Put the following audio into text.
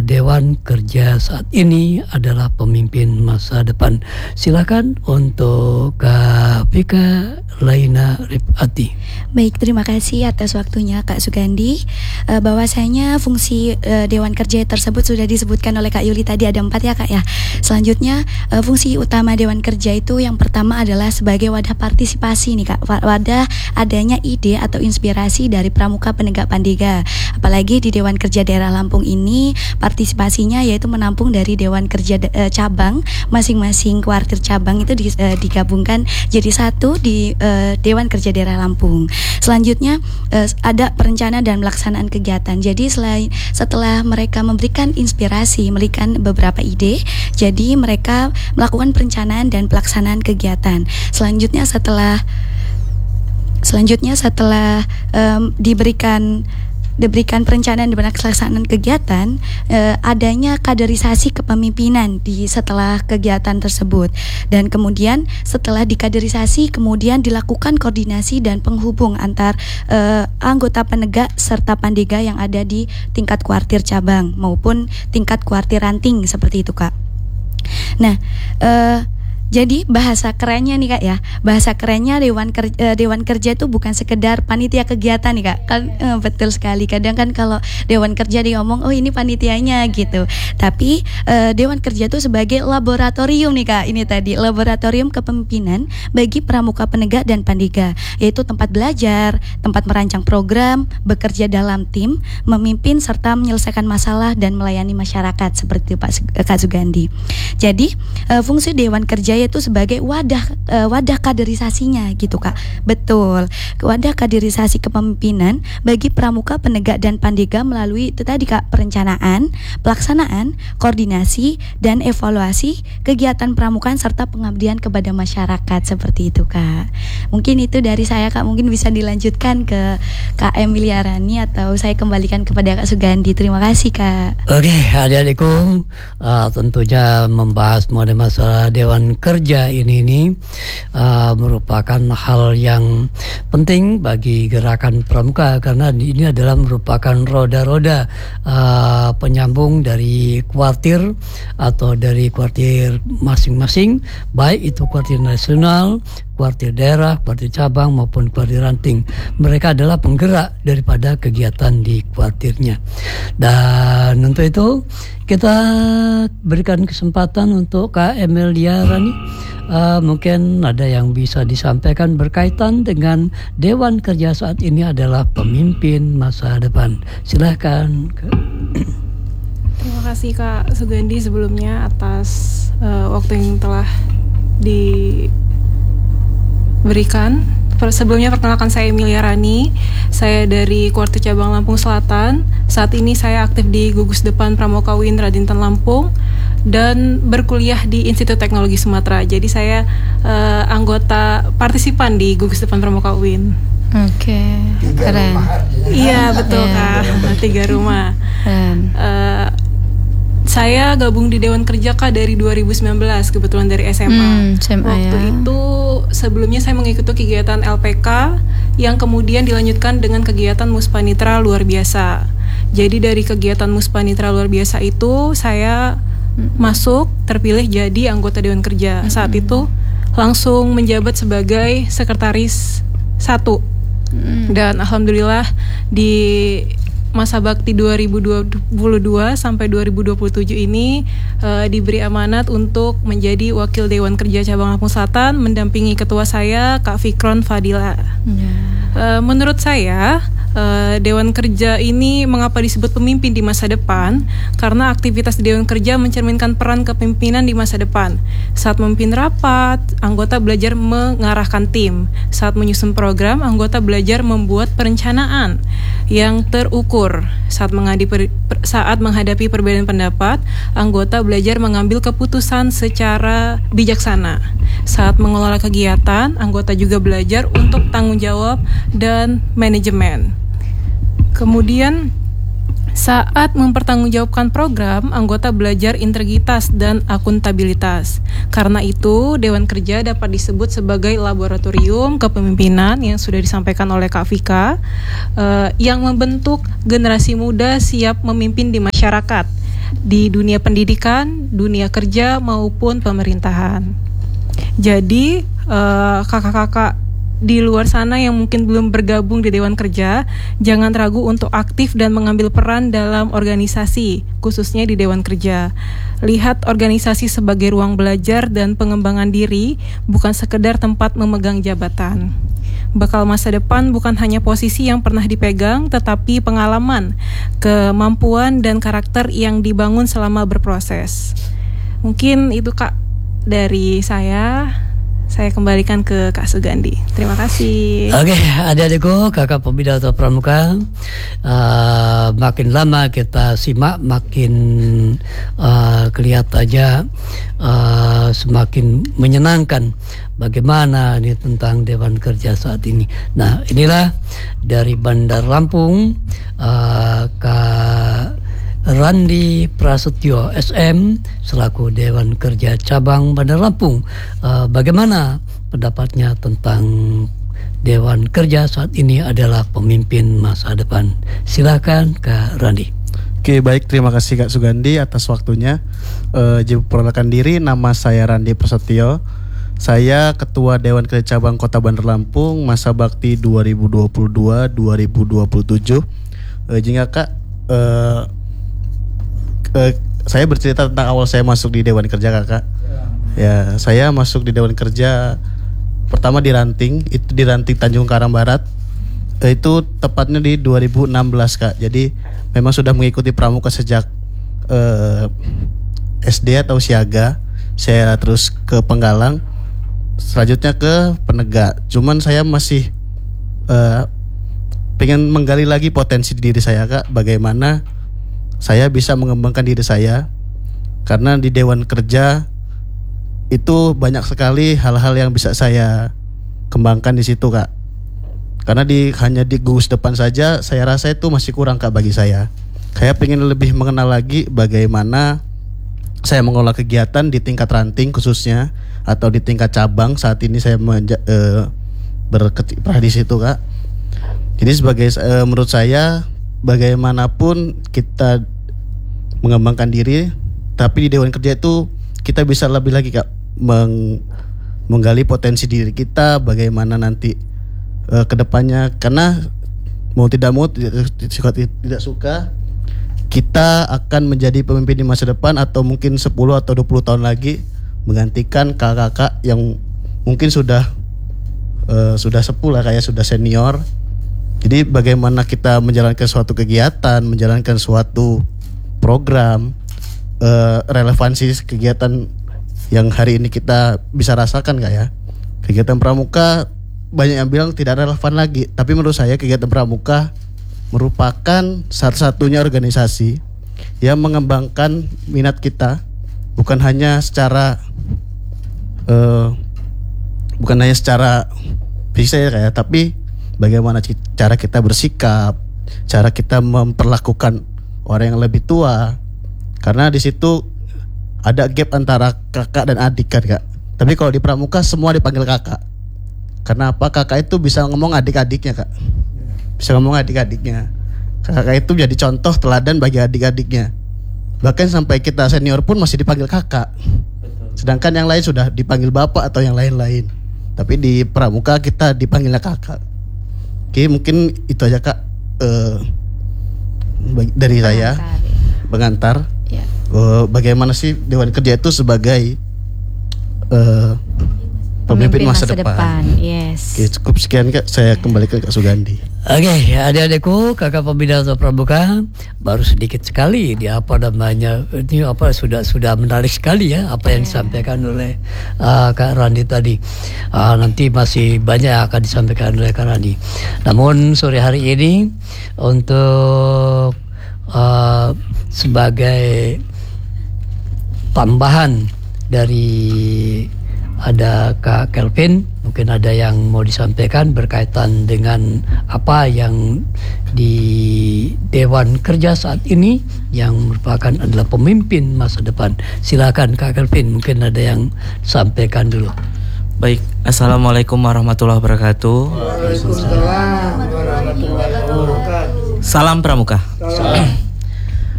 Dewan Kerja saat ini adalah pemimpin masa depan. Silakan untuk Kak Vika Laina Rifati. Baik, terima kasih atas waktunya Kak Sugandi. Bahwasanya fungsi Dewan Kerja tersebut sudah disebutkan oleh Kak Yuli tadi, ada 4 ya Kak ya. Selanjutnya fungsi utama Dewan Kerja itu yang pertama adalah sebagai wadah partisipasi nih Kak. Wadah adanya ide atau inspirasi dari pramuka penegak Pandega. Apalagi di Dewan Kerja Daerah Lampung ini partisipasinya yaitu menampung dari Dewan Kerja cabang, masing-masing kuartir cabang itu digabungkan jadi satu di Dewan Kerja Daerah Lampung. Selanjutnya ada perencanaan dan pelaksanaan kegiatan. Jadi setelah mereka memberikan inspirasi, memberikan beberapa ide, jadi mereka melakukan perencanaan dan pelaksanaan kegiatan. Selanjutnya setelah diberikan perencanaan dan pelaksanaan kegiatan, adanya kaderisasi kepemimpinan setelah kegiatan tersebut, dan kemudian setelah dikaderisasi kemudian dilakukan koordinasi dan penghubung antar anggota penegak serta Pandega yang ada di tingkat kuartir cabang maupun tingkat kuartir ranting seperti itu Kak. Nah, jadi bahasa kerennya nih Kak ya, bahasa kerennya Dewan Kerja itu bukan sekedar panitia kegiatan nih Kak. Kan betul sekali. Kadang kan kalau Dewan Kerja dia ngomong, oh ini panitianya gitu. Tapi Dewan Kerja itu sebagai laboratorium nih Kak. Ini tadi laboratorium kepemimpinan bagi pramuka penegak dan Pandega, yaitu tempat belajar, tempat merancang program, bekerja dalam tim, memimpin serta menyelesaikan masalah dan melayani masyarakat seperti Kak Sugandi. Jadi fungsi Dewan Kerja itu sebagai wadah kaderisasinya gitu Kak. Betul, wadah kaderisasi kepemimpinan bagi pramuka penegak dan Pandega melalui itu tadi Kak, perencanaan, pelaksanaan, koordinasi dan evaluasi kegiatan pramukaan serta pengabdian kepada masyarakat seperti itu Kak. Mungkin itu dari saya Kak, mungkin bisa dilanjutkan ke Kak Emilia Rani atau saya kembalikan kepada Kak Sugandi. Terima kasih Kak. Oke, adik-adikku, tentunya membahas mengenai masalah Dewan Kerja ini merupakan hal yang penting bagi gerakan pramuka, karena ini adalah merupakan roda-roda penyambung dari kuartir atau dari kuartir masing-masing, baik itu kuartir nasional, kuartir daerah, kuartir cabang maupun kuartir ranting. Mereka adalah penggerak daripada kegiatan di kuartirnya. Dan untuk itu kita berikan kesempatan untuk Kak Emilia Rani. Mungkin ada yang bisa disampaikan berkaitan dengan Dewan Kerja saat ini adalah pemimpin masa depan. Silahkan. Terima kasih Kak Sugandi sebelumnya atas waktu yang telah diberikan. Sebelumnya perkenalkan, saya Emilia Rani. Saya dari Kuartir Cabang Lampung Selatan. Saat ini saya aktif di Gugus Depan Pramuka UIN Radinten Lampung dan berkuliah di Institut Teknologi Sumatera. Jadi saya anggota partisipan di Gugus Depan Pramuka UIN. Oke, keren. Iya betul Kak, 3 rumah. Saya gabung di Dewan Kerja Kak dari 2019, kebetulan dari SMA. Waktu itu sebelumnya saya mengikuti kegiatan LPK yang kemudian dilanjutkan dengan kegiatan Muspanitra luar biasa. Jadi dari kegiatan Muspanitra luar biasa itu saya masuk, terpilih jadi anggota Dewan Kerja. Saat itu langsung menjabat sebagai sekretaris 1. Dan alhamdulillah di masa bakti 2022 sampai 2027 ini diberi amanat untuk menjadi wakil Dewan Kerja Cabang Lampung Selatan, mendampingi ketua saya Kak Fikron Fadila. Menurut saya Dewan Kerja ini mengapa disebut pemimpin di masa depan? Karena aktivitas di Dewan Kerja mencerminkan peran kepemimpinan di masa depan. Saat memimpin rapat, anggota belajar mengarahkan tim. Saat menyusun program, anggota belajar membuat perencanaan yang terukur. Saat menghadapi perbedaan pendapat, anggota belajar mengambil keputusan secara bijaksana. Saat mengelola kegiatan, anggota juga belajar untuk tanggung jawab dan manajemen. Kemudian saat mempertanggungjawabkan program, anggota belajar integritas dan akuntabilitas. Karena itu, Dewan Kerja dapat disebut sebagai laboratorium kepemimpinan yang sudah disampaikan oleh Kak Vika, yang membentuk generasi muda siap memimpin di masyarakat. di dunia pendidikan, dunia kerja maupun pemerintahan. Jadi kakak-kakak di luar sana yang mungkin belum bergabung di Dewan Kerja, jangan ragu untuk aktif dan mengambil peran dalam organisasi, khususnya di Dewan Kerja. Lihat organisasi sebagai ruang belajar dan pengembangan diri, bukan sekedar tempat memegang jabatan. Bekal masa depan bukan hanya posisi yang pernah dipegang, tetapi pengalaman, kemampuan, dan karakter yang dibangun selama berproses. Mungkin itu Kak dari saya. Saya kembalikan ke Kak Sugandi. Terima kasih. Oke, adik-adikku, kakak pembina atau pramuka, makin lama kita simak, makin kelihatannya semakin menyenangkan bagaimana ini tentang Dewan Kerja saat ini. Nah, inilah dari Bandar Lampung, Kak Randi Prasetyo SM selaku Dewan Kerja Cabang Bandar Lampung. Bagaimana pendapatnya tentang Dewan Kerja saat ini adalah pemimpin masa depan? Silakan Kak Randi. Oke, baik, terima kasih Kak Sugandi atas waktunya. Perkenalkan diri, nama saya Randi Prasetyo. Saya Ketua Dewan Kerja Cabang Kota Bandar Lampung masa bakti 2022-2027. Jika Kak saya bercerita tentang awal saya masuk di Dewan Kerja kakak. Ya, saya masuk di Dewan Kerja pertama di Ranting, itu di Ranting Tanjung Karang Barat. Itu tepatnya di 2016 Kak. Jadi memang sudah mengikuti pramuka sejak SD atau siaga. Saya terus ke Penggalang, selanjutnya ke Penegak. Cuman saya masih pengen menggali lagi potensi diri saya Kak, bagaimana saya bisa mengembangkan diri saya. Karena di Dewan Kerja itu banyak sekali hal-hal yang bisa saya kembangkan di situ Kak. Karena hanya di gugus depan saja saya rasa itu masih kurang Kak bagi saya. Saya pengen lebih mengenal lagi bagaimana saya mengelola kegiatan di tingkat ranting khususnya, atau di tingkat cabang. Saat ini saya berkiprah di situ Kak. Jadi sebagai menurut saya, bagaimanapun kita mengembangkan diri, tapi di Dewan Kerja itu kita bisa lebih lagi Kak menggali potensi diri kita, bagaimana nanti kedepannya. Karena mau tidak mau, tidak suka, kita akan menjadi pemimpin di masa depan, atau mungkin 10 atau 20 tahun lagi menggantikan kakak-kakak yang mungkin sudah sepuh lah, kayak sudah senior. Jadi bagaimana kita menjalankan suatu kegiatan, menjalankan suatu program, relevansi kegiatan yang hari ini kita bisa rasakan Kak ya. Kegiatan pramuka banyak yang bilang tidak relevan lagi, tapi menurut saya kegiatan pramuka merupakan satu-satunya organisasi yang mengembangkan minat kita, bukan hanya secara fisik ya Kak ya, tapi bagaimana cara kita bersikap, cara kita memperlakukan orang yang lebih tua. Karena di situ ada gap antara kakak dan adik kan Kak. Tapi kalau di pramuka semua dipanggil kakak. Karena apa? Kakak itu bisa ngomong adik-adiknya Kak. Bisa ngomong adik-adiknya. Kakak itu jadi contoh teladan bagi adik-adiknya. Bahkan sampai kita senior pun masih dipanggil kakak. Sedangkan yang lain sudah dipanggil bapak atau yang lain-lain. Tapi di pramuka kita dipanggilnya kakak. Oke, mungkin itu aja Kak dari saya pengantar. Ya. Bagaimana sih Dewan Kerja itu sebagai pemimpin masa depan. Yes. Oke, cukup sekian Kak, saya kembali ke Kak Sugandi. Oke, adik-adikku, kakak pembina atau pramuka, baru sedikit sekali di sudah menarik sekali ya apa yang disampaikan oleh Kak Randi tadi. Nanti masih banyak yang akan disampaikan oleh Kak Randi. Namun sore hari ini untuk sebagai tambahan dari ada Kak Kelvin, mungkin ada yang mau disampaikan berkaitan dengan apa yang di Dewan Kerja saat ini yang merupakan adalah pemimpin masa depan. Silakan Kak Kelvin, mungkin ada yang sampaikan dulu. Baik, Assalamualaikum warahmatullahi wabarakatuh. Waalaikumsalam warahmatullahi wabarakatuh. Salam pramuka. Salam.